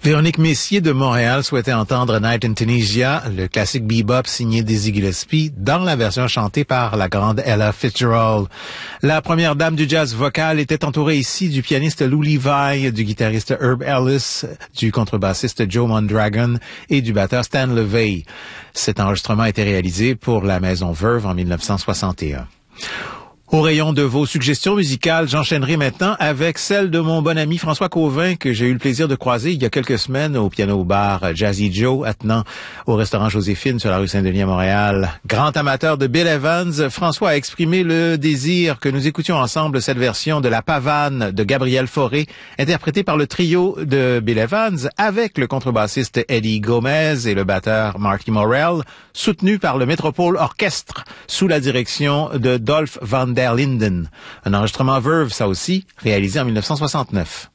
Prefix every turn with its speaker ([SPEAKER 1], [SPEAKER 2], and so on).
[SPEAKER 1] Véronique Messier de Montréal souhaitait entendre Night in Tunisia, le classique bebop signé Dizzy Gillespie, dans la version chantée par la grande Ella Fitzgerald. La première dame du jazz vocal était entourée ici du pianiste Lou Levi, du guitariste Herb Ellis, du contrebassiste Joe Mondragon et du batteur Stan LeVay. Cet enregistrement a été réalisé pour la Maison Veuve en 1961. Au rayon de vos suggestions musicales, j'enchaînerai maintenant avec celle de mon bon ami François Cauvin que j'ai eu le plaisir de croiser il y a quelques semaines au piano-bar Jazzy Joe, attenant au restaurant Joséphine sur la rue Saint-Denis à Montréal. Grand amateur de Bill Evans, François a exprimé le désir que nous écoutions ensemble cette version de La Pavane de Gabriel Fauré, interprétée par le trio de Bill Evans avec le contrebassiste Eddie Gomez et le batteur Marky Morell, soutenu par le Metropole Orchestre sous la direction de Dolph Van der Linden. Un enregistrement Verve, ça aussi, réalisé en 1969.